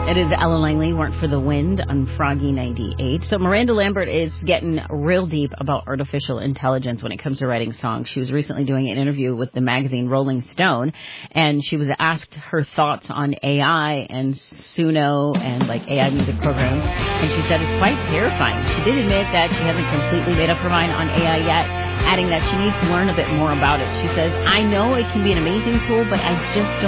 It is Ellen Langley, Weren't for the Wind on Froggy 98. So Miranda Lambert is getting real deep about artificial intelligence when it comes to writing songs. She was recently doing an interview with the magazine Rolling Stone, and she was asked her thoughts on AI and Suno and like AI music programs, and she said it's quite terrifying. She did admit that she hasn't completely made up her mind on AI yet, adding that she needs to learn a bit more about it. She says, I know it can be an amazing tool, but I just don't